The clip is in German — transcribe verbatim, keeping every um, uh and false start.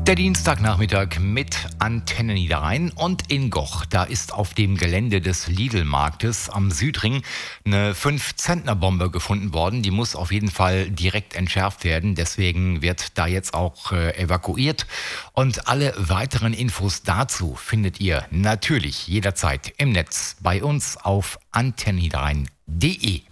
Der Dienstagnachmittag mit Antenne Niederrhein und in Goch. Da ist auf dem Gelände des Lidl-Marktes am Südring eine fünf-Zentner-Bombe gefunden worden. Die muss auf jeden Fall direkt entschärft werden. Deswegen wird da jetzt auch äh, evakuiert. Und alle weiteren Infos dazu findet ihr natürlich jederzeit im Netz bei uns auf antenne niederrhein punkt de.